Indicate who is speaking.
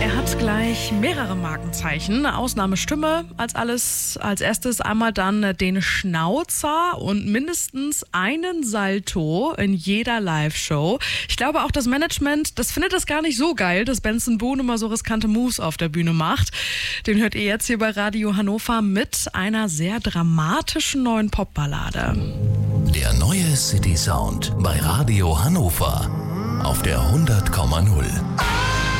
Speaker 1: Er hat gleich mehrere Markenzeichen. Ausnahmestimme als erstes einmal dann den Schnauzer und mindestens einen Salto in jeder Live-Show. Ich glaube auch das Management, das findet das gar nicht so geil, dass Benson Boone immer so riskante Moves auf der Bühne macht. Den hört ihr jetzt hier bei Radio Hannover mit einer sehr dramatischen neuen Popballade.
Speaker 2: Der neue City Sound bei Radio Hannover auf der 100,0.